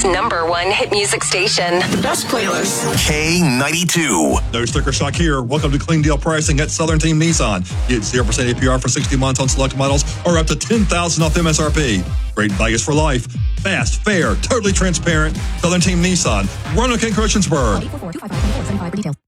#1 hit music station. The best playlist. K92. No sticker shock here. Welcome to Clean Deal Pricing at Southern Team Nissan. Get 0% APR for 60 months on select models or up to $10,000 off MSRP. Great values for life. Fast, fair, totally transparent. Southern Team Nissan. Roanoke and Christiansburg.